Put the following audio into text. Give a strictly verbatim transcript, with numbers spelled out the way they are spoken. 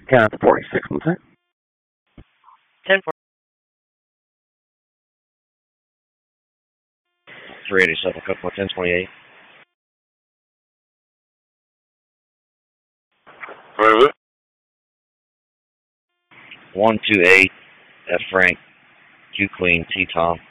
Count to forty-six, what's that? ten four. three eighty-seven, code four ten twenty-eight. Private. one two eight, F Frank, Q Queen, T Tom.